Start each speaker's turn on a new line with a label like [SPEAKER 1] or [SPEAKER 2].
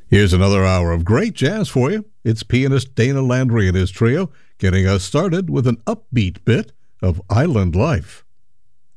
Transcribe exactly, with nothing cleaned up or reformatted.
[SPEAKER 1] Here's another hour of great jazz for you. It's pianist Dana Landry and his trio getting us started with an upbeat bit of Island Life.